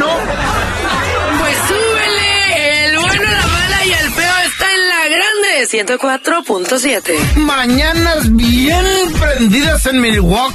bueno? Pues súbele, el bueno, la mala y el feo está en la grande 104.7. Mañanas bien prendidas en Milwaukee.